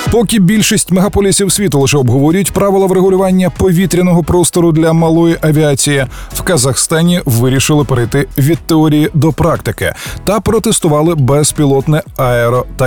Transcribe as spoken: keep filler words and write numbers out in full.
Поки більшість мегаполісів світу лише обговорюють правила врегулювання повітряного простору для малої авіації, в Казахстані вирішили перейти від теорії до практики та протестували безпілотне аеро- та